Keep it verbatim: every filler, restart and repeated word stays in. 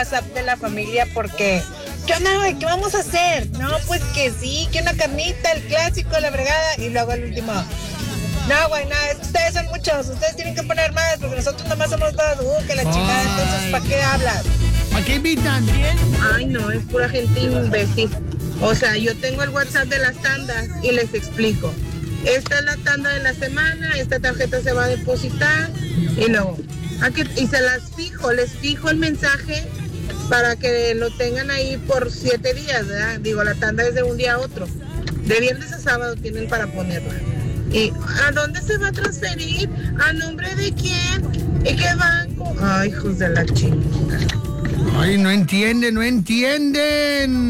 WhatsApp de la familia porque, ¿qué onda, güey? ¿Qué vamos a hacer? No, pues que sí, que una carnita, el clásico, la bregada, y luego el último. No, güey, no, es que ustedes son muchos, ustedes tienen que poner más, porque nosotros nomás somos dos, uh, que la chingada, entonces, ¿para qué hablas? ¿Para qué invitan? Ay, no, es pura gente imbécil. O sea, yo tengo el WhatsApp de las tandas y les explico. Esta es la tanda de la semana, esta tarjeta se va a depositar y luego, aquí, y se las fijo, les fijo el mensaje para que lo tengan ahí por siete días, ¿verdad? Digo, la tanda es de un día a otro. De viernes a sábado tienen para ponerla. ¿Y a dónde se va a transferir? ¿A nombre de quién? ¿Y qué banco? Ay, hijos de la chingada. Ay, no entienden, no entienden.